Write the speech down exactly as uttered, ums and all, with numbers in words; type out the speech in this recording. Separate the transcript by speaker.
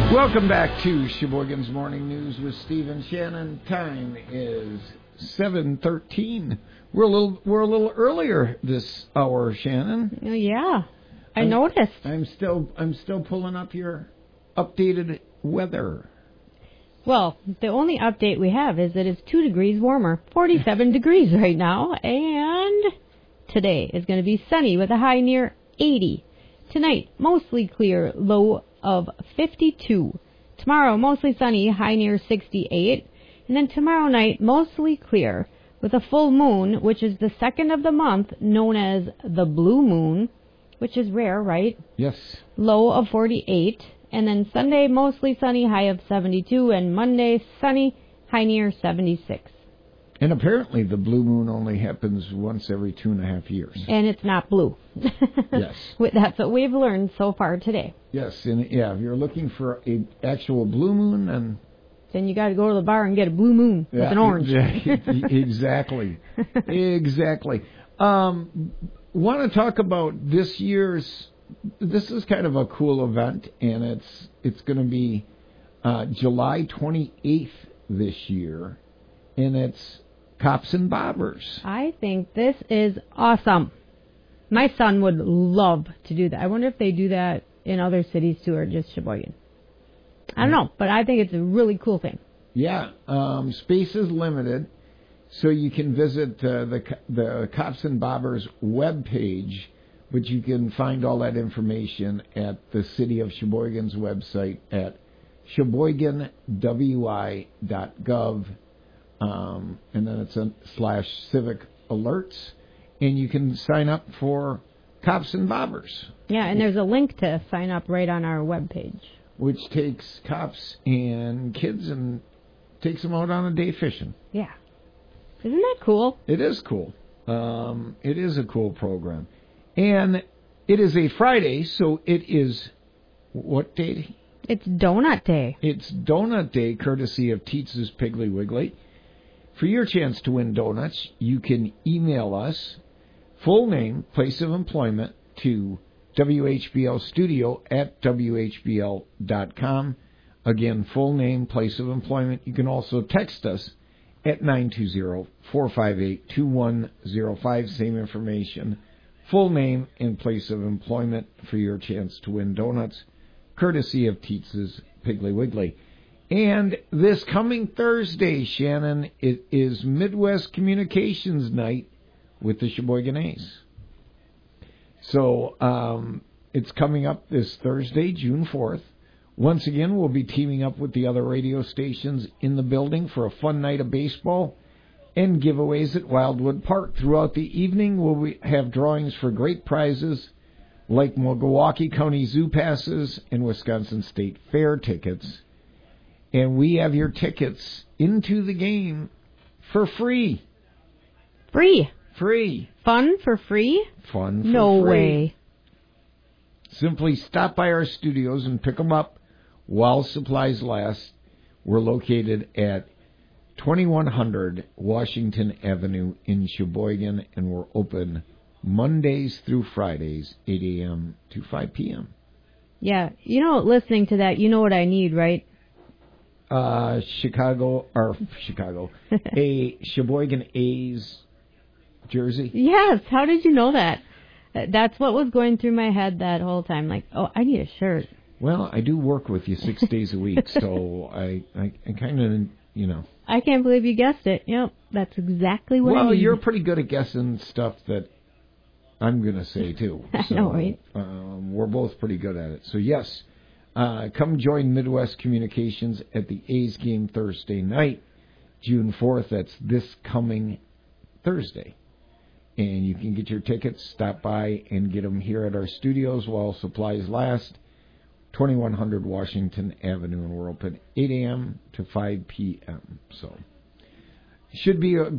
Speaker 1: Welcome back to Sheboygan's Morning News with Steve and Shannon. Time is seven thirteen. We're a little we're a little earlier this hour, Shannon.
Speaker 2: Yeah, I
Speaker 1: I'm,
Speaker 2: noticed.
Speaker 1: I'm still I'm still pulling up your updated weather.
Speaker 2: Well, the only update we have is that it's two degrees warmer, forty-seven degrees right now, and today is going to be sunny with a high near eighty. Tonight, mostly clear, low of fifty-two. Tomorrow, mostly sunny, high near sixty-eight. And then tomorrow night, mostly clear, with a full moon, which is the second of the month, known as the blue moon, which is rare, right?
Speaker 1: Yes.
Speaker 2: Low of forty-eight. And then Sunday, mostly sunny, high of seventy-two. And Monday, sunny, high near seventy-six.
Speaker 1: And apparently the blue moon only happens once every two and a half years.
Speaker 2: And it's not blue.
Speaker 1: Yes.
Speaker 2: That's what we've learned so far today.
Speaker 1: Yes, and yeah, if you're looking for a actual blue moon, then...
Speaker 2: Then you got to go to the bar and get a blue moon
Speaker 1: yeah,
Speaker 2: with an orange.
Speaker 1: Exactly. Exactly. Um, want to talk about this year's... This is kind of a cool event, and it's it's going to be uh, July twenty-eighth this year, and it's Cops and Bobbers.
Speaker 2: I think this is awesome. My son would love to do that. I wonder if they do that in other cities too, or just Sheboygan. I don't know, but I think it's a really cool thing.
Speaker 1: Yeah, um, space is limited, so you can visit uh, the the Cops and Bobbers webpage, but you can find all that information at the City of Sheboygan's website at sheboygan w i dot gov, um, and then it's a slash civic alerts, and you can sign up for Cops and Bobbers.
Speaker 2: Yeah, and there's a link to sign up right on our webpage,
Speaker 1: which takes cops and kids and takes them out on a day fishing.
Speaker 2: Yeah. Isn't that cool?
Speaker 1: It is cool. Um, it is a cool program. And it is a Friday, so it is what day?
Speaker 2: It's Donut Day.
Speaker 1: It's Donut Day, courtesy of Teets's Piggly Wiggly. For your chance to win donuts, you can email us, full name, place of employment, to W H B L studio at W H B L dot com. Again, full name, place of employment. You can also text us at nine two zero, four five eight, two one zero five. Same information. Full name and place of employment for your chance to win donuts, courtesy of Teets's Piggly Wiggly. And this coming Thursday, Shannon, it is Midwest Communications Night with the Sheboygan A's. So um, it's coming up this Thursday, June fourth. Once again, we'll be teaming up with the other radio stations in the building for a fun night of baseball and giveaways at Wildwood Park. Throughout the evening, we'll have drawings for great prizes like Milwaukee County Zoo passes and Wisconsin State Fair tickets. And we have your tickets into the game for free.
Speaker 2: Free.
Speaker 1: Free.
Speaker 2: Fun for free?
Speaker 1: Fun for
Speaker 2: no
Speaker 1: free.
Speaker 2: No way.
Speaker 1: Simply stop by our studios and pick them up while supplies last. We're located at twenty-one hundred Washington Avenue in Sheboygan, and we're open Mondays through Fridays, eight a.m. to five p.m.
Speaker 2: Yeah, you know, listening to that, you know what I need, right?
Speaker 1: Uh, Chicago, or Chicago, a Sheboygan A's jersey.
Speaker 2: Yes, how did you know that? That's what was going through my head that whole time. Like, oh, I need a shirt.
Speaker 1: Well, I do work with you six days a week, so I, I, I kind of, you know.
Speaker 2: I can't believe you guessed it. Yep, that's exactly what
Speaker 1: well,
Speaker 2: I need.
Speaker 1: Well, you're pretty good at guessing stuff that I'm going to say, too.
Speaker 2: I
Speaker 1: so,
Speaker 2: know, right?
Speaker 1: Um, we're both pretty good at it. So, yes, uh, come join Midwest Communications at the A's game Thursday night, June fourth. That's this coming Thursday. And you can get your tickets, stop by, and get them here at our studios while supplies last. twenty-one hundred Washington Avenue, and we're open eight a.m. to five p.m. So, should be a